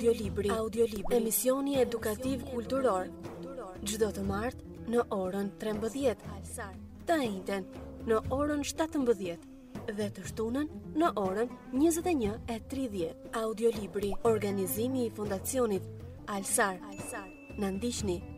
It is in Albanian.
Audiolibri. Emisioni edukativ kulturor. Çdo të martë në orën 13. Të njëjtën në orën 17 dhe të shtunën në orën 21:30. Audiolibri. Organizimi i Fondacionit Alsar. Na ndiqni